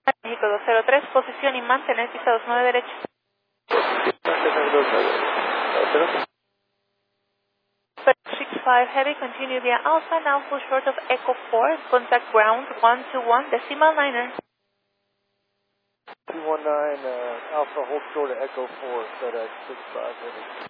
México 203, posición y mantener pista 29 derecha. Flight 65 Heavy, continue via Alpha, now full short of Echo 4, contact ground 121, decimal niner. 219, Alpha, hold short of Echo 4, FedEx 65 Heavy.